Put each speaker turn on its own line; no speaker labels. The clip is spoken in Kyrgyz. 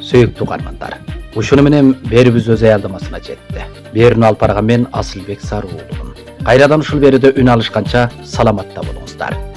Сөйүктүү угармандар. Ушуну менен берүүбүз өз аялдамасына жетти. Берүүнү алып барган мен Асылбек Сарыуулумун. Кайрадан ушул берүүдө үн алышканча саламатта болуңуздар.